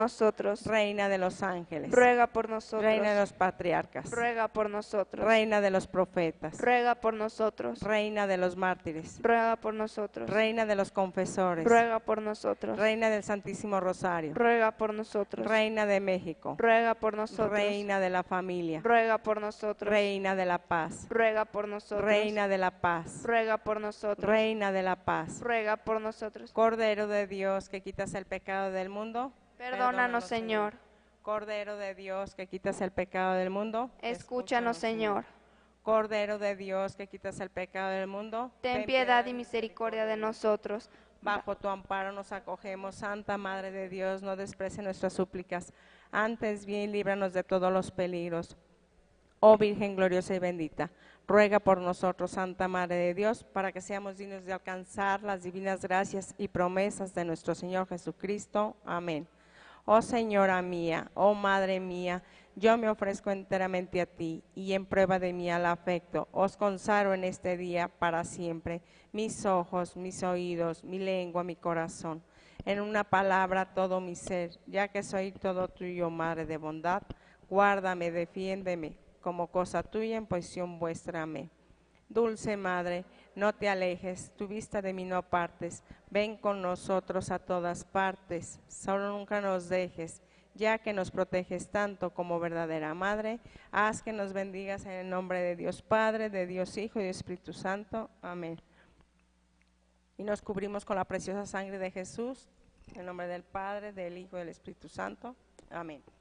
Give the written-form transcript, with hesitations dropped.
nosotros. Reina de los ángeles, Ruega por nosotros. Reina de los patriarcas, Ruega por nosotros. Reina de los profetas, Ruega por nosotros. Reina de los mártires, Ruega por nosotros. Reina de los confesores, Ruega por nosotros. Reina del Santísimo Rosario, Ruega por nosotros. Reina de México, Ruega por nosotros. Reina de la familia, Ruega por nosotros. Reina de la paz, Ruega por nosotros. Reina de la paz, Ruega por nosotros. Reina de la paz, Ruega por nosotros. Cordero de Dios que quitas el pecado del mundo, Perdónanos, Señor. Cordero de Dios que quitas el pecado del mundo, Escúchanos, Señor. Cordero de Dios que quitas el pecado del mundo, Ten piedad y misericordia de nosotros. Bajo tu amparo nos acogemos, Santa Madre de Dios, no desprecie nuestras súplicas, antes bien líbranos de todos los peligros. Oh Virgen gloriosa y bendita, ruega por nosotros, Santa Madre de Dios, para que seamos dignos de alcanzar las divinas gracias y promesas de nuestro Señor Jesucristo. Amén. Oh Señora mía, oh Madre mía, yo me ofrezco enteramente a ti, y en prueba de mi afecto, os consagro en este día para siempre, mis ojos, mis oídos, mi lengua, mi corazón, en una palabra todo mi ser, ya que soy todo tuyo, Madre de bondad, guárdame, defiéndeme, como cosa tuya en posición vuestra. Amén. Dulce Madre, no te alejes, tu vista de mí no apartes, ven con nosotros a todas partes, solo nunca nos dejes, ya que nos proteges tanto como verdadera Madre, haz que nos bendigas en el nombre de Dios Padre, de Dios Hijo y de Espíritu Santo. Amén. Y nos cubrimos con la preciosa sangre de Jesús, en el nombre del Padre, del Hijo y del Espíritu Santo. Amén.